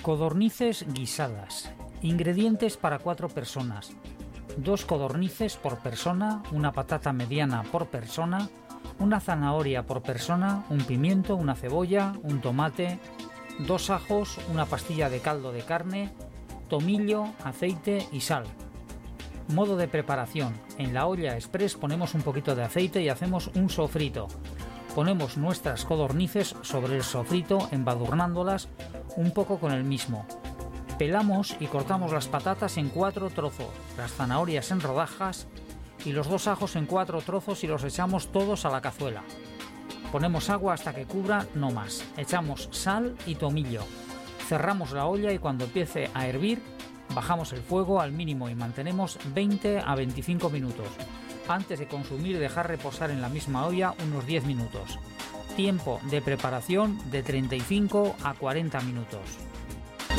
Codornices guisadas. Ingredientes para 4 personas. 2 codornices por persona, una patata mediana por persona, una zanahoria por persona, un pimiento, una cebolla, un tomate, 2 ajos, una pastilla de caldo de carne, tomillo, aceite y sal. Modo de preparación. En la olla express ponemos un poquito de aceite y hacemos un sofrito. Ponemos nuestras codornices sobre el sofrito embadurnándolas un poco con el mismo. Pelamos y cortamos las patatas en 4 trozos, las zanahorias en rodajas y los 2 ajos en 4 trozos y los echamos todos a la cazuela. Ponemos agua hasta que cubra, no más. Echamos sal y tomillo. Cerramos la olla y cuando empiece a hervir, bajamos el fuego al mínimo y mantenemos 20 a 25 minutos. Antes de consumir, dejar reposar en la misma olla unos 10 minutos. Tiempo de preparación de 35 a 40 minutos.